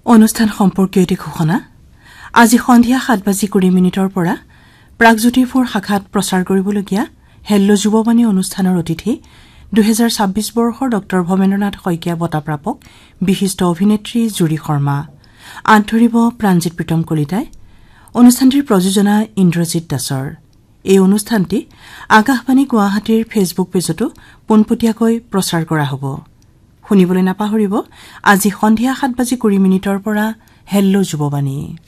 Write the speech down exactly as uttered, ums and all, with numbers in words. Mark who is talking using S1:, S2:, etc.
S1: অনুষ্ঠান সম্পৰ্কীয় এটি ঘোষণা আজি সন্ধিয়া সাত বাজি কুৰি মিনিটৰ পৰা প্ৰাগজ্যোতিপুৰ শাখাত প্ৰচাৰ কৰিবলগীয়া হেল্লো যুৱবাণী অনুষ্ঠানৰ অতিথি দুই হাজাৰ ছাব্বিশ বৰ্ষৰ ডক্টৰ ভৱেন্দ্ৰনাথ শইকীয়া বঁটাপ্ৰাপক বিশিষ্ট অভিনেত্ৰী জুৰি শৰ্মা আঁত ধৰিব প্ৰাঞ্জিত প্ৰীতম কলিতাই অনুষ্ঠানটিৰ প্ৰযোজনা ইন্দ্ৰজিৎ দাসৰ এই অনুষ্ঠানটি আকাশবাণী গুৱাহাটীৰ ফেচবুক পেজতো পোনপটীয়াকৈ প্ৰচাৰ কৰা হ'ব শুনিবলৈ নাপাহৰিব আজি সন্ধিয়া সাত বাজি কুৰি মিনিটৰ পৰা হেল্লো যুৱবাণী।